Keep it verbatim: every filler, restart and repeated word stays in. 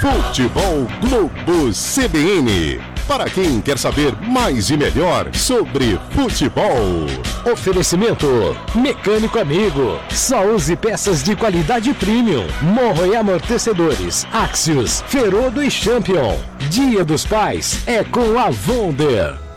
Futebol Globo C B N. Para quem quer saber mais e melhor sobre futebol. Oferecimento Mecânico Amigo. Só use peças de qualidade premium. Morro e amortecedores. Axios, Ferodo e Champion. Dia dos Pais é com a Wonder.